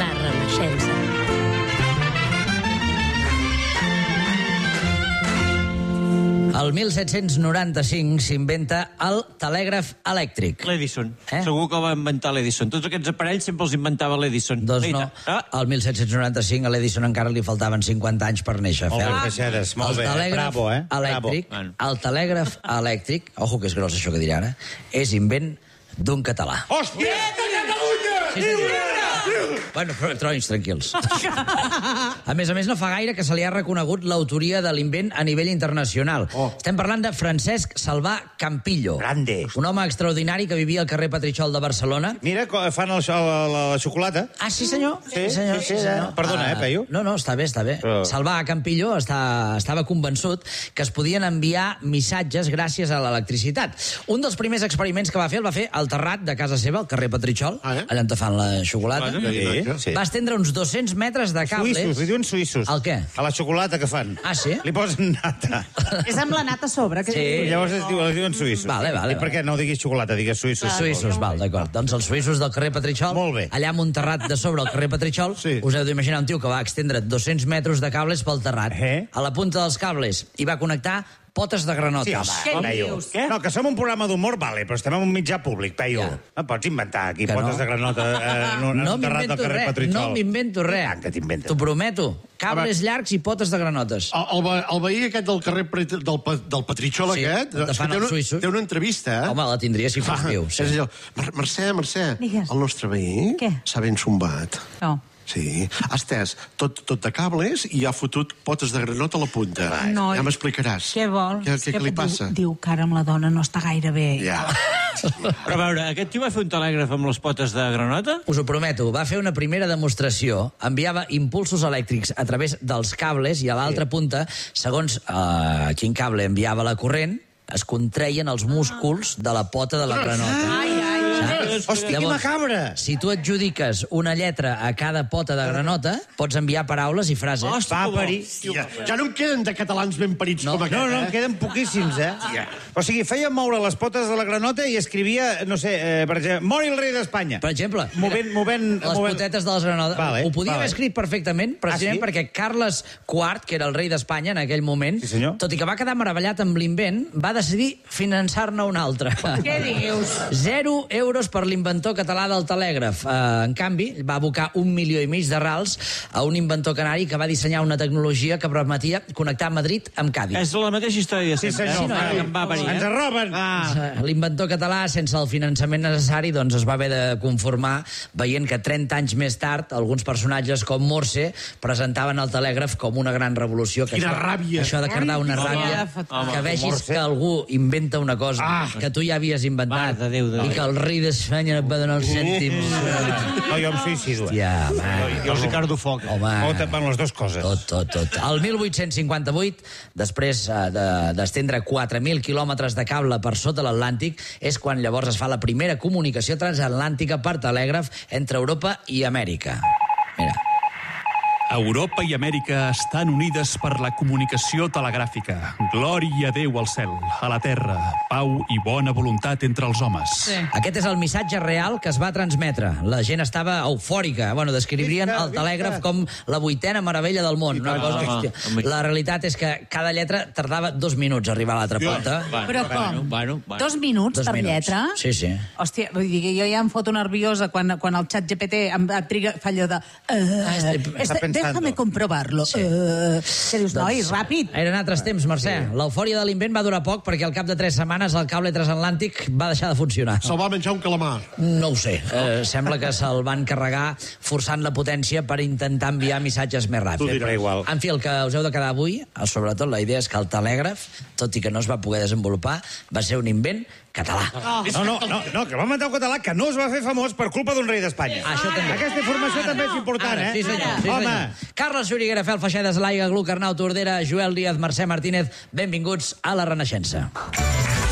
La Renaixença. El 1795 s'inventa el telègraf elèctric. L'Edison. Segur que el va inventar l'Edison. Tots aquests aparells sempre els inventava l'Edison. Doncs no. Al 1795 a l'Edison encara li faltaven 50 anys per néixer. Molt bé, Freixedes, molt bé. Bravo, elèctric, el telègraf elèctric, ojo que és gros això que diré ara, és invent d'un català. Hòstia! Sí, senyor. Bueno, però trons, tranquils. A més, no fa gaire que se li ha reconegut l'autoria de l'invent a nivell internacional. Estem parlant de Francesc Salvà Campillo. Grande. Un home extraordinari que vivia al carrer Petritxol de Barcelona. Mira, fan la xocolata. Ah, sí, senyor? Sí, senyor. Perdona, Peyu. No, està bé. Salvà Campillo estava convençut que es podien enviar missatges gràcies a l'electricitat. Un dels primers experiments que va fer el va fer al terrat de casa seva, al carrer Petritxol, allà on fan la xocolata. Sí. Va estendre uns 200 metres de cables. Suïssos, li diuen suïssos. El què? A la xocolata que fan. Ah, sí? Li posen nata. És amb la nata a sobre. Sí. Llavors li diuen suïssos. Vale. I per què no diguis xocolata, digues suïssos? Suïssos, d'acord. Doncs els suïssos del carrer Petritxol, Molt bé. allà amb un terrat de sobre al carrer Petritxol, us heu d'imaginar un tio que va extendre 200 metres de cables pel terrat. A la punta dels cables hi va connectar potes de granotes. Sí, home, Peyu. No, que som un programa d'humor, vale, però estem en un mitjà públic, Peyu. No pots inventar aquí potes de granota en un terrat del carrer Petritxol. No m'invento res. Que t'inventes. T'ho prometo. Cables llargs i potes de granotes. El veí aquest del carrer del Petritxol aquest té una entrevista, Home, la tindria si fos viu. És allò, Mercè, el nostre veí s'ha ben sombat. No. Sí, ha estès tot de cables i ha fotut potes de granota a la punta. No, ja m'explicaràs. Què vol? Què li passa? Diu que ara amb la dona no està gaire bé. Ja. Però a veure, aquest tio va fer un telègraf amb les potes de granota? Us ho prometo, va fer una primera demostració, enviava impulsos elèctrics a través dels cables i a l'altra punta, segons quin cable enviava la corrent, es contreien els músculs de la pota de la granota. Hòstia, que macabre! Si tu adjudiques una lletra a cada pota de granota, pots enviar paraules i frases. Paperi. Ja no em queden de catalans ben parits com aquest. No, en queden poquíssims, O sigui, feia moure les potes de la granota i escrivia, no sé, per exemple, mori el rei d'Espanya. Per exemple, movent les potetes de les granotes. Ho podia haver escrit perfectament, precisament perquè Carles IV, que era el rei d'Espanya en aquell moment, tot i que va quedar meravellat amb l'invent, va decidir finançar-ne un altre. Què dius? 0 euros per l'inventor català del telègraf. En canvi, va abocar 1,5 milions de rals a un inventor canari que va dissenyar una tecnologia que permetia connectar Madrid amb Cádiz. És la mateixa història. Sí, senyor. Ens roben. L'inventor català, sense el finançament necessari, doncs es va haver de conformar veient que 30 anys més tard alguns personatges com Morse presentaven el telègraf com una gran revolució. Quina ràbia! Això de cardar una ràbia. Que vegis que algú inventa una cosa que tu ja havies inventat i que el rei d'Espanya et va donar els cèntims. No, jo em suïcido. Jo el Ricardo Foc. Van les dues coses. Tot. El 1858, després d'estendre 4.000 quilòmetres de cable per sota l'Atlàntic, és quan llavors es fa la primera comunicació transatlàntica per telègraf entre Europa i Amèrica. Mira. Europa i Amèrica estan unides per la comunicació telegràfica. Glòria a Déu al cel, a la terra, pau i bona voluntat entre els homes. Aquest és el missatge real que es va transmetre. La gent estava eufòrica. Descriurien el telègraf com la 8ª meravella del món. La realitat és que cada lletra tardava 2 minuts a arribar a l'altra punta. Però com? 2 minuts per lletra? Sí. Hòstia, vull dir que jo ja em foto nerviosa quan el xat GPT em triga, fa allò de... Déjame comprovarlo. Què dius, noi, ràpid? Eren altres temps, Mercè. L'eufòria de l'invent va durar poc perquè al cap de 3 setmanes el cable transatlàntic va deixar de funcionar. Se'l va menjar un calamar. No ho sé. Sembla que se'l van carregar forçant la potència per intentar enviar missatges més ràpids. Tu diràs igual. En fi, el que us heu de quedar avui, sobretot la idea és que el telègraf, tot i que no es va poder desenvolupar, va ser un invent català. No, que va inventar un català que no es va fer famós per culpa d'un rei d'Espanya. Aquesta informació també és important, Sí, senyor. Home. Carles Xuriguera, Fel Feixedes, Laia Gluc, Arnau Tordera, Joel Díaz, Mercè Martínez, benvinguts a La Renaixença.